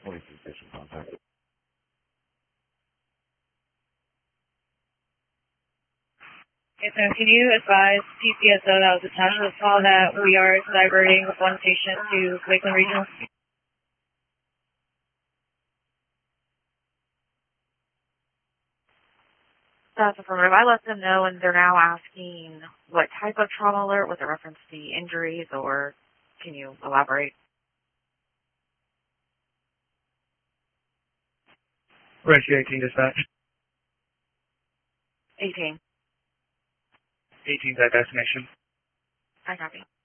23 station contact. Okay, so can you advise PCSO that was attached to the call that we are diverting one patient to Lakeland Regional? That's affirmative. I let them know, and they're now asking what type of trauma alert, was it reference to the injuries, or can you elaborate? Rescue 18 dispatch. 18. 18's at destination. I copy.